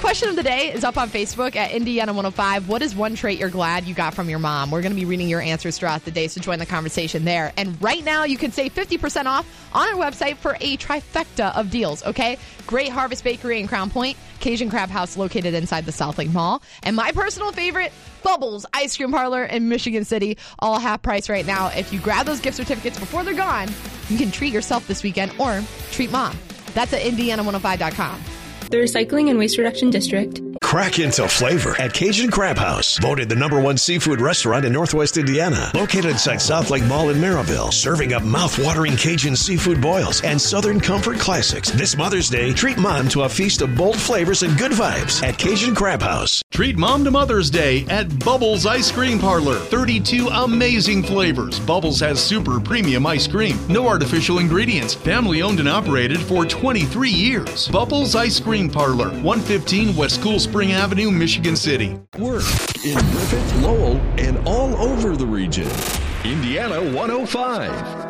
question of the day is up on Facebook at Indiana 105. What is one trait you're glad you got from your mom? We're going to be reading your answers throughout the day, so join the conversation there. And right now, you can save 50% off on our website for a trifecta of deals, okay? Great Harvest Bakery in Crown Point, Cajun Crab House located inside the South Lake Mall, and my personal favorite, Bubbles Ice Cream Parlor in Michigan City, all half price right now. If you grab those gift certificates before they're gone, you can treat yourself this weekend or treat mom. That's at Indiana105.com. The Recycling and Waste Reduction District. Crack into flavor at Cajun Crab House. Voted the #1 seafood restaurant in Northwest Indiana. Located inside South Lake Mall in Merrillville. Serving up mouth-watering Cajun seafood boils and Southern comfort classics. This Mother's Day, treat mom to a feast of bold flavors and good vibes at Cajun Crab House. Treat mom to Mother's Day at Bubbles Ice Cream Parlor. 32 amazing flavors. Bubbles has super premium ice cream. No artificial ingredients. Family owned and operated for 23 years. Bubbles Ice Cream Parlor, 115 West Cool Spring Avenue, Michigan City. Work in Griffith, Lowell, and all over the region. Indiana 105.